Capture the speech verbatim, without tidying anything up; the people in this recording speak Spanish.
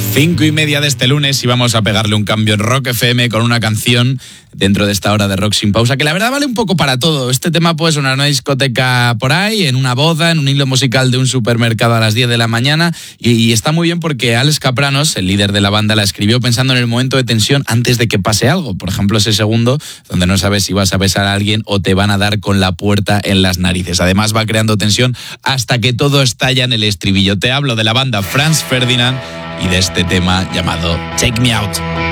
Cinco y media de este lunes y vamos a pegarle un cambio en Rock F M con una canción dentro de esta hora de Rock Sin Pausa, que la verdad vale un poco para todo. Este tema puede sonar en una discoteca por ahí, en una boda, en un hilo musical de un supermercado a las diez de la mañana, y, y está muy bien porque Alex Kapranos, el líder de la banda, la escribió pensando en el momento de tensión antes de que pase algo. Por ejemplo, ese segundo donde no sabes si vas a besar a alguien o te van a dar con la puerta en las narices. Además va creando tensión hasta que todo estalla en el estribillo. Te hablo de la banda Franz Ferdinand y de este tema llamado Take Me Out.